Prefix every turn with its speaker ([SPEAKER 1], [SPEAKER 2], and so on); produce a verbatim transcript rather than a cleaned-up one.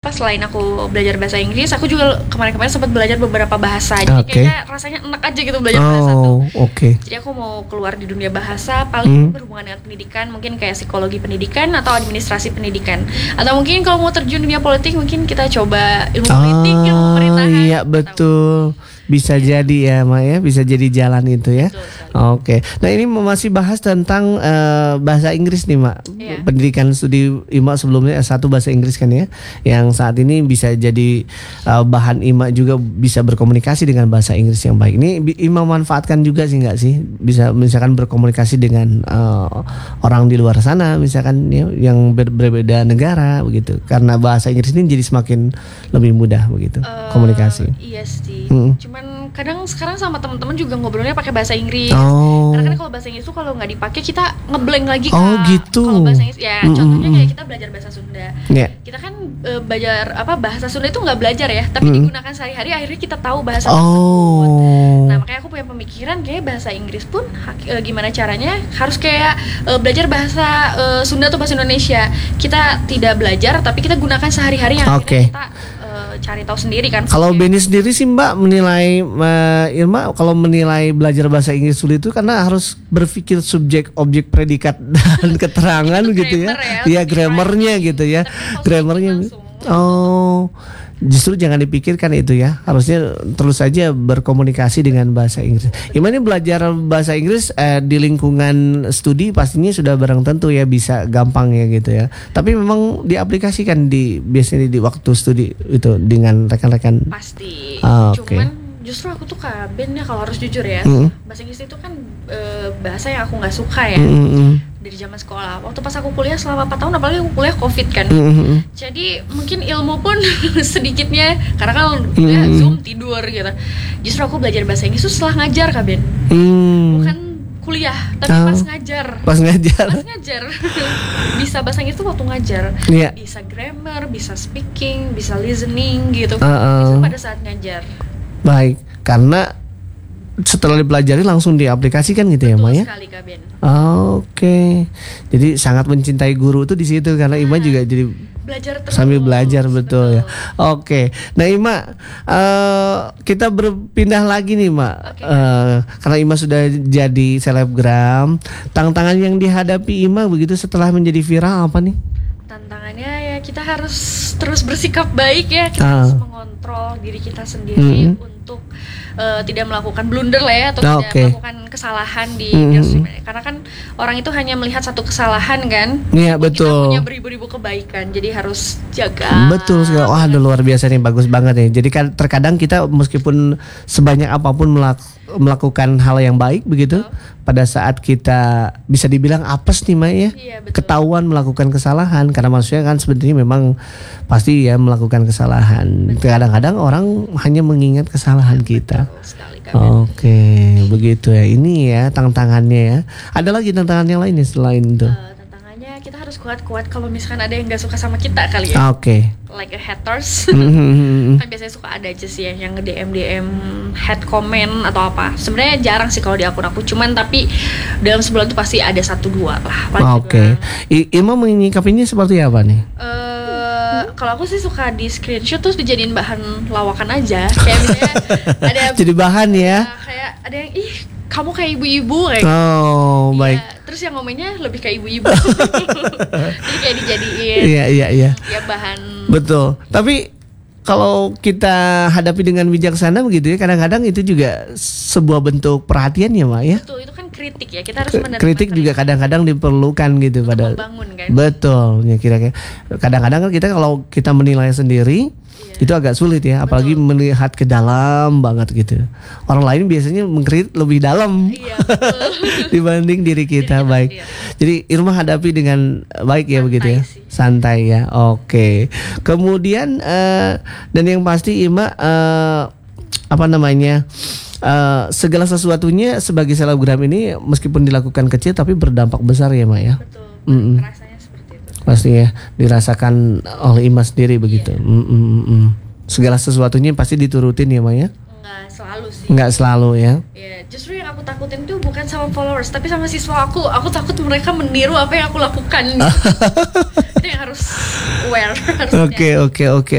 [SPEAKER 1] apa selain aku belajar bahasa Inggris, aku juga kemarin-kemarin sempat belajar beberapa bahasa. Jadi
[SPEAKER 2] Okay.
[SPEAKER 1] kayaknya rasanya enak aja gitu belajar bahasa tuh.
[SPEAKER 2] Oh, oke. Okay.
[SPEAKER 1] Jadi aku mau keluar di dunia bahasa, paling
[SPEAKER 2] Hmm.
[SPEAKER 1] berhubungan dengan pendidikan, mungkin kayak psikologi pendidikan atau administrasi pendidikan. Atau mungkin kalau mau terjun dunia politik, mungkin kita coba ilmu politik, ilmu
[SPEAKER 2] Oh,
[SPEAKER 1] pemerintahan.
[SPEAKER 2] iya
[SPEAKER 1] Tahu.
[SPEAKER 2] betul. Bisa jadi ya, Ma ya, bisa jadi jalan itu ya.
[SPEAKER 1] Betul sekali.
[SPEAKER 2] Oke. Nah, ini masih bahas tentang eh, bahasa Inggris nih, Mak.
[SPEAKER 1] Iya.
[SPEAKER 2] Pendidikan studi Ima sebelumnya S satu bahasa Inggris kan ya. Yang saat ini bisa jadi eh, bahan Ima juga bisa berkomunikasi dengan bahasa Inggris yang baik. Ini bi- Ima manfaatkan juga sih nggak sih? Bisa misalkan berkomunikasi dengan eh, orang di luar sana misalkan ya, yang ber- berbeda negara begitu. Karena bahasa Inggris ini jadi semakin lebih mudah begitu
[SPEAKER 1] Eh,
[SPEAKER 2] komunikasi.
[SPEAKER 1] Iya sih.
[SPEAKER 2] Mm.
[SPEAKER 1] Cuman kadang sekarang sama teman-teman juga ngobrolnya pakai bahasa Inggris.
[SPEAKER 2] Oh.
[SPEAKER 1] Karena kan kalau bahasa Inggris tuh kalau nggak dipakai kita ngeblank lagi Kak.
[SPEAKER 2] Oh, gitu.
[SPEAKER 1] Kalau bahasa Inggris ya
[SPEAKER 2] Mm,
[SPEAKER 1] contohnya
[SPEAKER 2] mm,
[SPEAKER 1] kayak
[SPEAKER 2] mm.
[SPEAKER 1] kita belajar bahasa Sunda.
[SPEAKER 2] Ya.
[SPEAKER 1] Kita kan eh, belajar apa bahasa Sunda itu nggak belajar ya, tapi
[SPEAKER 2] Mm.
[SPEAKER 1] digunakan sehari-hari akhirnya kita tahu bahasa tersebut.
[SPEAKER 2] Oh.
[SPEAKER 1] Nah, makanya aku punya pemikiran kayak bahasa Inggris pun hak- eh, gimana caranya harus kayak eh, belajar bahasa eh, Sunda atau bahasa Indonesia. Kita tidak belajar tapi kita gunakan sehari-hari yang akhirnya
[SPEAKER 2] Oke.
[SPEAKER 1] kita eh, cari tahu sendiri kan.
[SPEAKER 2] Kalau
[SPEAKER 1] Kayak-
[SPEAKER 2] Benny sendiri sih Mbak menilai uh, Irma kalau menilai belajar bahasa Inggris sulit itu karena harus berpikir subjek, objek, predikat dan keterangan
[SPEAKER 1] Itu
[SPEAKER 2] gitu ya.
[SPEAKER 1] grammar ya,
[SPEAKER 2] Iya
[SPEAKER 1] untuk
[SPEAKER 2] grammarnya
[SPEAKER 1] writing.
[SPEAKER 2] gitu ya.
[SPEAKER 1] Tapi kalau
[SPEAKER 2] Grammarnya.
[SPEAKER 1] langsung.
[SPEAKER 2] Oh. Justru jangan dipikirkan itu ya. Harusnya terus saja berkomunikasi dengan bahasa Inggris. Irma ini belajar bahasa Inggris eh, di lingkungan studi pastinya sudah barang tentu ya bisa gampang ya gitu ya. Tapi memang diaplikasikan di biasanya di waktu studi itu dengan rekan-rekan.
[SPEAKER 1] Pasti.
[SPEAKER 2] Ah, oke.
[SPEAKER 1] Cuman justru aku tuh kaben ya kalau harus jujur ya.
[SPEAKER 2] Mm.
[SPEAKER 1] Bahasa Inggris itu kan eh, bahasa yang aku nggak suka ya.
[SPEAKER 2] Mm, mm, mm.
[SPEAKER 1] Dari zaman sekolah. Waktu pas aku kuliah selama empat tahun apalagi aku kuliah Covid kan.
[SPEAKER 2] Mm, mm, mm.
[SPEAKER 1] Jadi mungkin ilmu pun sedikitnya karena kan kuliah
[SPEAKER 2] Mm.
[SPEAKER 1] Zoom tidur gitu. Justru aku belajar bahasa Inggris tuh setelah ngajar Kaben.
[SPEAKER 2] Hmm.
[SPEAKER 1] Bukan kuliah, tapi
[SPEAKER 2] Oh.
[SPEAKER 1] pas ngajar.
[SPEAKER 2] Pas ngajar.
[SPEAKER 1] Pas ngajar. Bisa bahasa Inggris tuh waktu ngajar.
[SPEAKER 2] Iya.
[SPEAKER 1] Bisa grammar, bisa speaking, bisa listening gitu.
[SPEAKER 2] Uh-uh.
[SPEAKER 1] Itu pada saat ngajar.
[SPEAKER 2] Baik, karena setelah dipelajari langsung diaplikasikan gitu ya,
[SPEAKER 1] Betul
[SPEAKER 2] Maya.
[SPEAKER 1] sekali Kaben.
[SPEAKER 2] Oke. Jadi sangat mencintai guru tuh di situ karena Ima juga jadi
[SPEAKER 1] Belajar terus.
[SPEAKER 2] sambil belajar betul ya. Oke. Nah, Ima eh, kita berpindah lagi nih, Mak.
[SPEAKER 1] Oke.
[SPEAKER 2] Eh, karena Ima sudah jadi selebgram, tantangan yang dihadapi Ima begitu setelah menjadi viral apa nih?
[SPEAKER 1] Tantangannya ya kita harus terus bersikap baik ya, kita
[SPEAKER 2] Ah.
[SPEAKER 1] harus mengontrol diri kita sendiri
[SPEAKER 2] Mm-mm.
[SPEAKER 1] untuk eh, tidak melakukan blunder lah ya atau
[SPEAKER 2] Ah,
[SPEAKER 1] tidak
[SPEAKER 2] oke.
[SPEAKER 1] melakukan kesalahan di
[SPEAKER 2] Mm-mm.
[SPEAKER 1] industri. Karena kan orang itu hanya melihat satu kesalahan kan.
[SPEAKER 2] Iya,
[SPEAKER 1] Kita
[SPEAKER 2] betul.
[SPEAKER 1] punya beribu-ribu kebaikan, jadi harus jaga.
[SPEAKER 2] Betul sekali. Wah, ada luar biasa nih, bagus banget nih. Jadi kan terkadang kita meskipun sebanyak apapun melak- melakukan hal yang baik begitu, pada saat kita bisa dibilang apes nih, Mai ya.
[SPEAKER 1] Iya, betul.
[SPEAKER 2] Ketahuan melakukan kesalahan karena manusia kan sebenarnya memang pasti ya melakukan kesalahan. Kadang-kadang orang hanya mengingat kesalahan kita.
[SPEAKER 1] Betul sekali, Kak.
[SPEAKER 2] Oke, begitu ya. Ini ya tantangannya ya. Ada lagi tantangan yang lain ya selain itu.
[SPEAKER 1] Eh, tantangannya kita harus kuat-kuat kalau misalkan ada yang nggak suka sama kita kali ya.
[SPEAKER 2] Oke.
[SPEAKER 1] Like a haters.
[SPEAKER 2] Mhm.
[SPEAKER 1] Kan biasanya suka ada aja sih ya yang nge-D M D M head comment atau apa. Sebenarnya jarang sih kalau di akun aku, cuman tapi dalam sebulan tuh pasti ada satu dua lah. paling
[SPEAKER 2] Oke.
[SPEAKER 1] juga.
[SPEAKER 2] I- Ima menyikapinya seperti apa nih?
[SPEAKER 1] Eh, kalau aku sih suka di screenshot terus dijadiin bahan lawakan aja. Kayak misalnya ada
[SPEAKER 2] Jadi bahan ya.
[SPEAKER 1] ya, kayak ada yang ih kamu kayak ibu-ibu kayak gitu.
[SPEAKER 2] Oh,
[SPEAKER 1] Iya,
[SPEAKER 2] baik.
[SPEAKER 1] terus yang ngomennya lebih kayak ibu-ibu. Jadi kayak dijadiin
[SPEAKER 2] Iya, iya, iya.
[SPEAKER 1] ya bahan.
[SPEAKER 2] Betul. Tapi kalau kita hadapi dengan bijaksana begitu ya, kadang-kadang itu juga sebuah bentuk perhatian ya, Mak ya.
[SPEAKER 1] Betul, itu kan kritik ya. Kita harus
[SPEAKER 2] K-
[SPEAKER 1] menerima
[SPEAKER 2] Kritik juga kadang-kadang diperlukan gitu
[SPEAKER 1] untuk
[SPEAKER 2] pada.
[SPEAKER 1] membangun kan.
[SPEAKER 2] Betul, ya kira-kira. Kadang-kadang kan kita kalau kita menilai sendiri
[SPEAKER 1] Iya.
[SPEAKER 2] itu agak sulit ya, apalagi melihat ke dalam banget gitu. Orang lain biasanya mengkritik lebih dalam
[SPEAKER 1] Iya, betul.
[SPEAKER 2] dibanding diri kita.
[SPEAKER 1] kita,
[SPEAKER 2] Baik.
[SPEAKER 1] iya.
[SPEAKER 2] Jadi Irma hadapi dengan baik ya
[SPEAKER 1] Santai
[SPEAKER 2] begitu ya.
[SPEAKER 1] sih.
[SPEAKER 2] Santai ya. Oke. Kemudian eh, dan yang pasti Irma eh, apa namanya? eh, segala sesuatunya sebagai selebgram ini meskipun dilakukan kecil tapi berdampak besar ya, Mak ya.
[SPEAKER 1] Betul.
[SPEAKER 2] Mm-mm.
[SPEAKER 1] Rasanya seperti itu.
[SPEAKER 2] Pasti ya dirasakan oleh Ima sendiri begitu.
[SPEAKER 1] Iya.
[SPEAKER 2] Mm, mm, mm, mm. Segala sesuatunya pasti diturutin ya, Mak ya.
[SPEAKER 1] Enggak selalu sih.
[SPEAKER 2] Nggak selalu ya.
[SPEAKER 1] Ya, justru yang aku takutin tuh bukan sama followers, tapi sama siswa aku. Aku takut mereka meniru apa yang aku lakukan. Itu yang harus aware. harus
[SPEAKER 2] Oke, oke, oke.